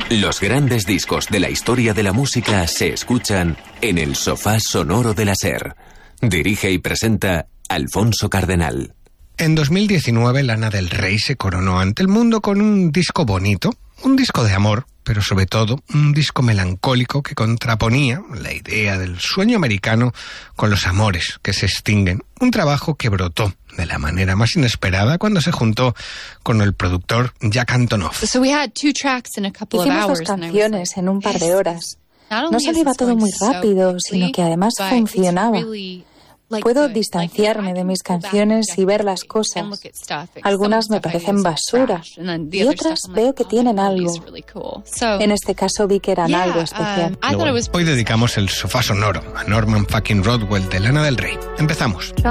Los grandes discos de la historia de la música se escuchan en el sofá sonoro de la SER. Dirige y presenta Alfonso Cardenal. En 2019, Lana del Rey se coronó ante el mundo con un disco bonito, un disco de amor, pero sobre todo un disco melancólico que contraponía la idea del sueño americano con los amores que se extinguen. Un trabajo que brotó de la manera más inesperada cuando se juntó con el productor Jack Antonoff. Hicimos 2 canciones en un par de horas. No solo iba todo muy rápido, sino que además funcionaba. Puedo distanciarme de mis canciones y ver las cosas. Algunas me parecen basura y otras veo que tienen algo. En este caso vi que eran algo especial. Hoy dedicamos el sofá sonoro a Norman fucking Rockwell de Lana del Rey. Empezamos.